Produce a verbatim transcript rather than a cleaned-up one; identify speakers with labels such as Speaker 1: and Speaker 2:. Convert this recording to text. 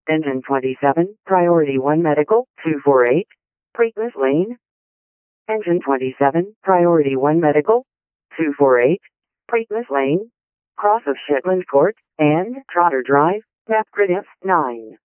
Speaker 1: Engine twenty-seven, Priority one Medical, two forty-eight, Preakness Lane. Engine twenty-seven, Priority one Medical, two forty-eight, Preakness Lane, cross of Shetland Court, and Trotter Drive, Napcrediff, nine.